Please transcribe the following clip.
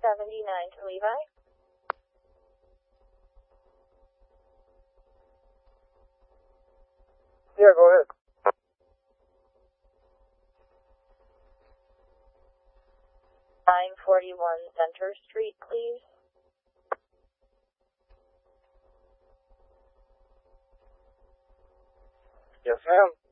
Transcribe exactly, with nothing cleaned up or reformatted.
seventy-nine to Levi. Yeah, go ahead. nine forty-one Center Street, please. Yes, ma'am.